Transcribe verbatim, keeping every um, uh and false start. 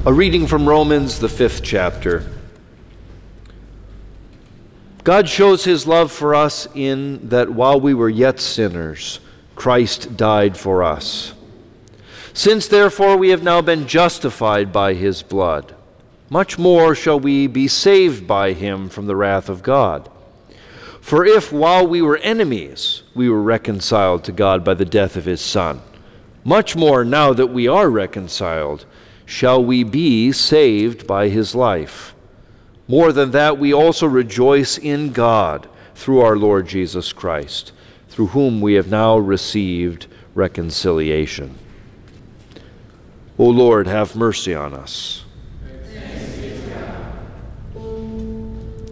A reading from Romans, the fifth chapter. God shows his love for us in that while we were yet sinners, Christ died for us. Since therefore we have now been justified by his blood, much more shall we be saved by him from the wrath of God. For if while we were enemies, we were reconciled to God by the death of his Son, much more now that we are reconciled, shall we be saved by his life. More than that, we also rejoice in God through our Lord Jesus Christ, through whom we have now received reconciliation. O Lord, have mercy on us.